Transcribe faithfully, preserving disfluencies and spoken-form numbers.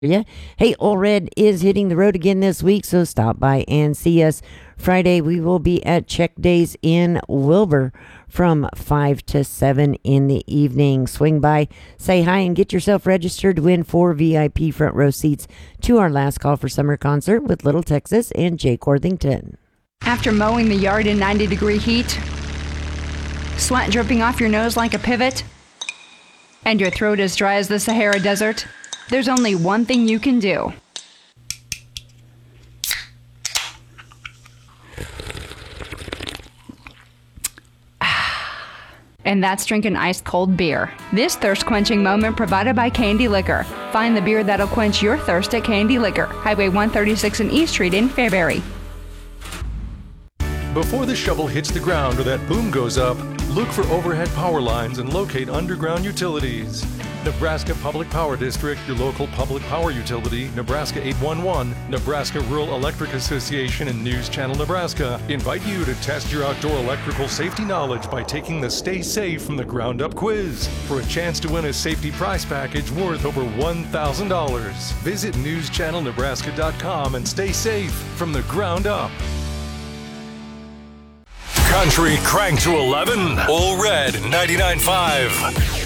Yeah. Hey, Old Red is hitting the road again this week, so stop by and see us. Friday, we will be at Check Days in Wilbur from five to seven in the evening. Swing by, say hi, and get yourself registered to win four V I P front row seats to our Last Call for Summer concert with Little Texas and Jake Worthington. After mowing the yard in ninety degree heat, sweat dripping off your nose like a pivot, and your throat as dry as the Sahara Desert, there's only one thing you can do. And that's drinking ice cold beer. This thirst quenching moment provided by Candy Liquor. Find the beer that'll quench your thirst at Candy Liquor, Highway one thirty-six and E Street in Fairbury. Before the shovel hits the ground or that boom goes up, look for overhead power lines and locate underground utilities. Nebraska Public Power District, your local public power utility, Nebraska eight one one, Nebraska Rural Electric Association, and News Channel Nebraska invite you to test your outdoor electrical safety knowledge by taking the Stay Safe from the Ground Up quiz for a chance to win a safety prize package worth over one thousand dollars. Visit news channel nebraska dot com and stay safe from the ground up. Country crank to eleven. All Red ninety-nine point five.